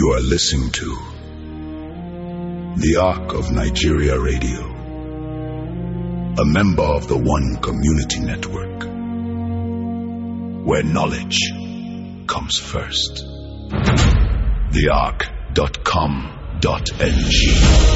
You are listening to the Arc of Nigeria Radio, a member of the One Community Network, where knowledge comes first. TheArc.com.ng